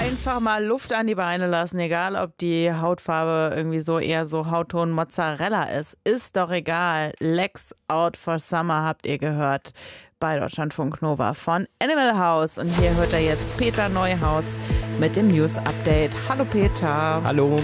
Einfach mal Luft an die Beine lassen, egal ob die Hautfarbe irgendwie so eher so Hautton Mozzarella ist. Ist doch egal. Legs Out for Summer habt ihr gehört bei Deutschlandfunk Nova von Animal House. Und hier hört er jetzt Peter Neuhaus mit dem News Update. Hallo Peter. Hallo.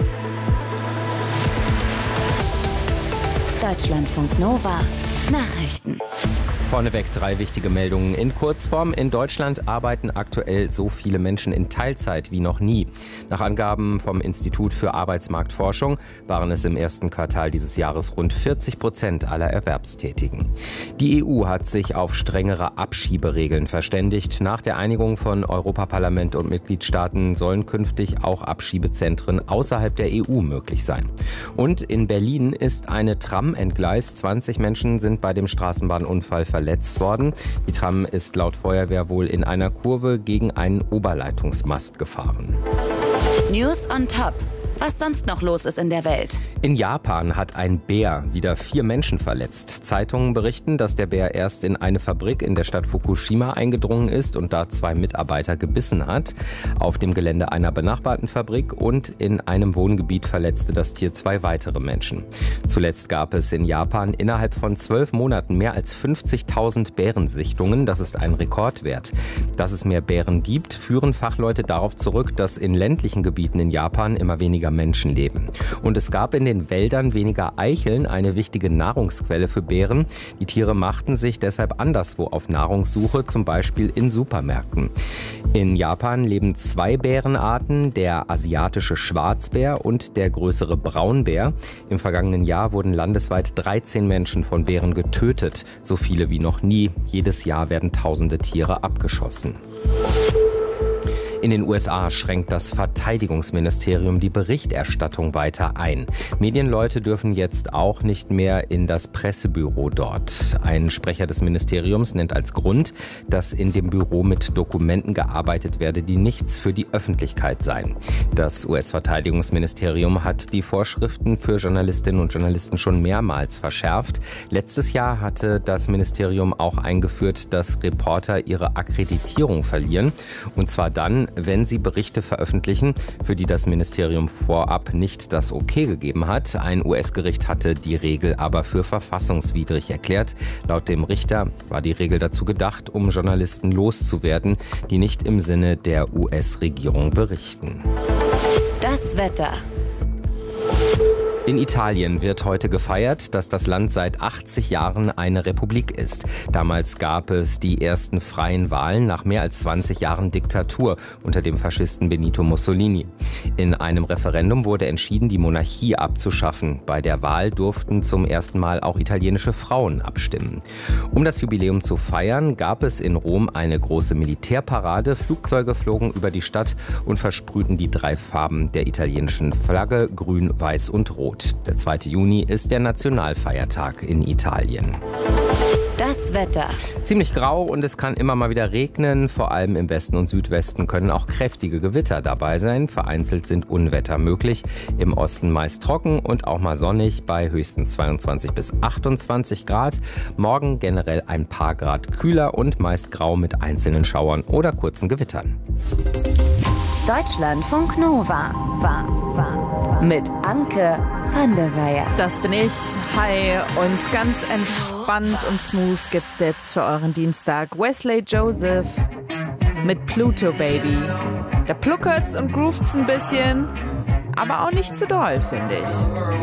Deutschlandfunk Nova Nachrichten. Vorneweg 3 wichtige Meldungen in Kurzform. In Deutschland arbeiten aktuell so viele Menschen in Teilzeit wie noch nie. Nach Angaben vom Institut für Arbeitsmarktforschung waren es im ersten Quartal dieses Jahres rund 40% aller Erwerbstätigen. Die EU hat sich auf strengere Abschieberegeln verständigt. Nach der Einigung von Europaparlament und Mitgliedstaaten sollen künftig auch Abschiebezentren außerhalb der EU möglich sein. Und in Berlin ist eine Tram entgleist. 20 Menschen sind bei dem Straßenbahnunfall verletzt worden. Die Tram ist laut Feuerwehr wohl in einer Kurve gegen einen Oberleitungsmast gefahren. News on Top. Was sonst noch los ist in der Welt. In Japan hat ein Bär wieder 4 Menschen verletzt. Zeitungen berichten, dass der Bär erst in eine Fabrik in der Stadt Fukushima eingedrungen ist und da 2 Mitarbeiter gebissen hat. Auf dem Gelände einer benachbarten Fabrik und in einem Wohngebiet verletzte das Tier 2 weitere Menschen. Zuletzt gab es in Japan innerhalb von 12 Monaten mehr als 50.000 Bärensichtungen. Das ist ein Rekordwert. Dass es mehr Bären gibt, führen Fachleute darauf zurück, dass in ländlichen Gebieten in Japan immer weniger Menschen leben. Und es gab in den Wäldern weniger Eicheln, eine wichtige Nahrungsquelle für Bären. Die Tiere machten sich deshalb anderswo auf Nahrungssuche, zum Beispiel in Supermärkten. In Japan leben 2 Bärenarten, der asiatische Schwarzbär und der größere Braunbär. Im vergangenen Jahr wurden landesweit 13 Menschen von Bären getötet, so viele wie noch nie. Jedes Jahr werden tausende Tiere abgeschossen. In den USA schränkt das Verteidigungsministerium die Berichterstattung weiter ein. Medienleute dürfen jetzt auch nicht mehr in das Pressebüro dort. Ein Sprecher des Ministeriums nennt als Grund, dass in dem Büro mit Dokumenten gearbeitet werde, die nichts für die Öffentlichkeit seien. Das US-Verteidigungsministerium hat die Vorschriften für Journalistinnen und Journalisten schon mehrmals verschärft. Letztes Jahr hatte das Ministerium auch eingeführt, dass Reporter ihre Akkreditierung verlieren. Und zwar dann, wenn sie Berichte veröffentlichen, für die das Ministerium vorab nicht das Okay gegeben hat. Ein US-Gericht hatte die Regel aber für verfassungswidrig erklärt. Laut dem Richter war die Regel dazu gedacht, um Journalisten loszuwerden, die nicht im Sinne der US-Regierung berichten. Das Wetter. In Italien wird heute gefeiert, dass das Land seit 80 Jahren eine Republik ist. Damals gab es die ersten freien Wahlen nach mehr als 20 Jahren Diktatur unter dem Faschisten Benito Mussolini. In einem Referendum wurde entschieden, die Monarchie abzuschaffen. Bei der Wahl durften zum ersten Mal auch italienische Frauen abstimmen. Um das Jubiläum zu feiern, gab es in Rom eine große Militärparade. Flugzeuge flogen über die Stadt und versprühten die 3 Farben der italienischen Flagge, grün, weiß und rot. Der 2. Juni ist der Nationalfeiertag in Italien. Das Wetter. Ziemlich grau und es kann immer mal wieder regnen. Vor allem im Westen und Südwesten können auch kräftige Gewitter dabei sein. Vereinzelt sind Unwetter möglich. Im Osten meist trocken und auch mal sonnig bei höchstens 22 bis 28 Grad. Morgen generell ein paar Grad kühler und meist grau mit einzelnen Schauern oder kurzen Gewittern. Deutschlandfunk Nova. Mit Anke van der Weyer. Das bin ich. Hi. Und ganz entspannt und smooth gibt's jetzt für euren Dienstag Wesley Joseph mit Pluto Baby. Da pluckert's und groovet's ein bisschen, aber auch nicht zu doll, finde ich.